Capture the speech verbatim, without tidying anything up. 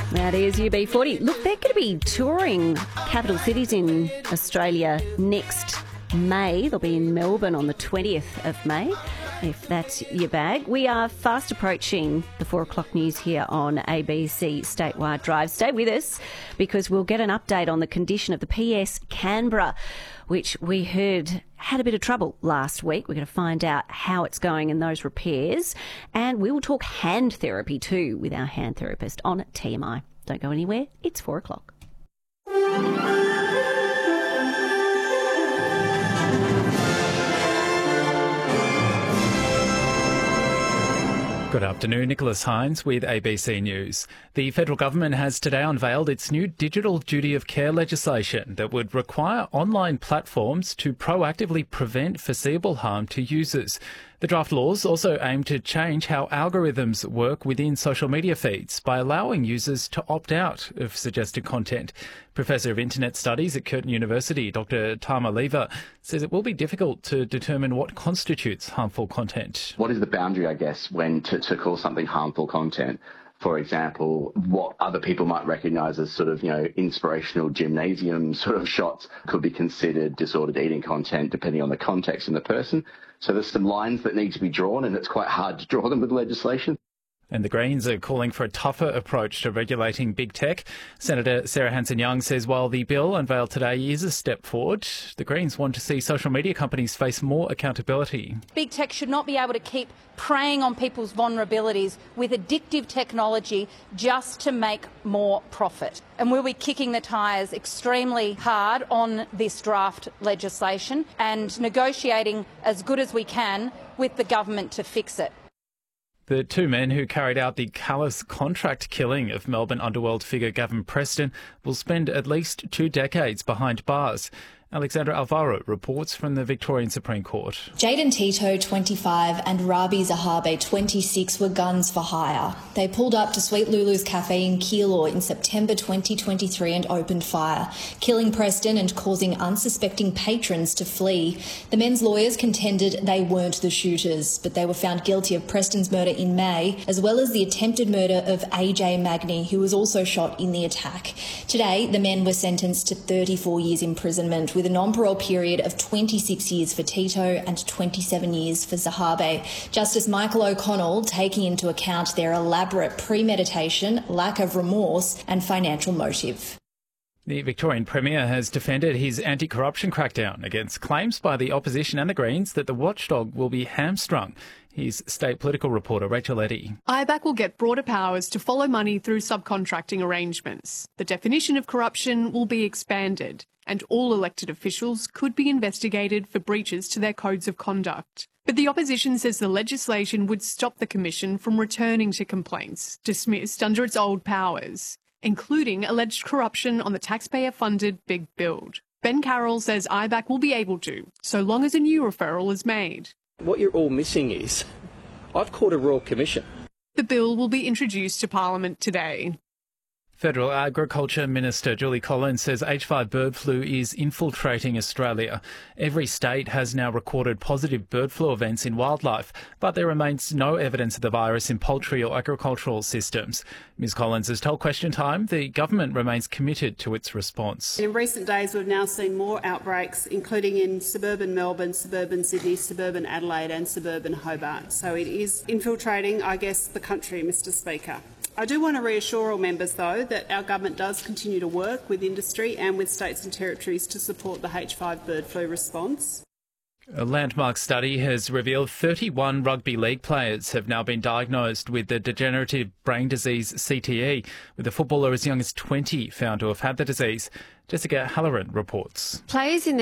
That is U B forty. Look, they're going to be touring capital cities in Australia next May. They'll be in Melbourne on the twentieth of May, if that's your bag. We are fast approaching the four o'clock news here on A B C Statewide Drive. Stay with us because we'll get an update on the condition of the P S Canberra, which we heard had a bit of trouble last week. We're going to find out how it's going in those repairs. And we will talk hand therapy too with our hand therapist on T M I. Don't go anywhere. It's four o'clock. Good afternoon, Nicholas Hines with A B C News. The federal government has today unveiled its new digital duty of care legislation that would require online platforms to proactively prevent foreseeable harm to users. The draft laws also aim to change how algorithms work within social media feeds by allowing users to opt out of suggested content. Professor of Internet Studies at Curtin University, Doctor Tama Lever, says it will be difficult to determine what constitutes harmful content. What is the boundary, I guess, when to, to call something harmful content? For example, what other people might recognise as sort of, you know, inspirational gymnasium sort of shots could be considered disordered eating content depending on the context and the person. So there's some lines that need to be drawn, and it's quite hard to draw them with legislation. And the Greens are calling for a tougher approach to regulating big tech. Senator Sarah Hanson-Young says while the bill unveiled today is a step forward, the Greens want to see social media companies face more accountability. Big tech should not be able to keep preying on people's vulnerabilities with addictive technology just to make more profit. And we'll be kicking the tyres extremely hard on this draft legislation and negotiating as good as we can with the government to fix it. The two men who carried out the callous contract killing of Melbourne underworld figure Gavin Preston will spend at least two decades behind bars. Alexandra Alvaro reports from the Victorian Supreme Court. Jaden Tito, twenty-five, and Rabi Zahabe, twenty-six, were guns for hire. They pulled up to Sweet Lulu's Cafe in Keilor in September twenty twenty-three and opened fire, killing Preston and causing unsuspecting patrons to flee. The men's lawyers contended they weren't the shooters, but they were found guilty of Preston's murder in May, as well as the attempted murder of A J Magni, who was also shot in the attack. Today, the men were sentenced to thirty-four years imprisonment, with a non-parole period of twenty-six years for Tito and twenty-seven years for Zahabe. Justice Michael O'Connell taking into account their elaborate premeditation, lack of remorse and financial motive. The Victorian Premier has defended his anti-corruption crackdown against claims by the opposition and the Greens that the watchdog will be hamstrung. Here's state political reporter Rachel Eddy. I B A C will get broader powers to follow money through subcontracting arrangements. The definition of corruption will be expanded, and all elected officials could be investigated for breaches to their codes of conduct. But the opposition says the legislation would stop the Commission from returning to complaints dismissed under its old powers, including alleged corruption on the taxpayer-funded Big Build. Ben Carroll says I B A C will be able to, so long as a new referral is made. What you're all missing is, I've called a Royal Commission. The bill will be introduced to Parliament today. Federal Agriculture Minister Julie Collins says H five bird flu is infiltrating Australia. Every state has now recorded positive bird flu events in wildlife, but there remains no evidence of the virus in poultry or agricultural systems. Ms Collins has told Question Time the government remains committed to its response. In recent days, we've now seen more outbreaks, including in suburban Melbourne, suburban Sydney, suburban Adelaide and suburban Hobart. So it is infiltrating, I guess, the country, Mr Speaker. I do want to reassure all members, though, that our government does continue to work with industry and with states and territories to support the H five bird flu response. A landmark study has revealed thirty-one rugby league players have now been diagnosed with the degenerative brain disease C T E, with a footballer as young as twenty found to have had the disease. Jessica Halloran reports. Players in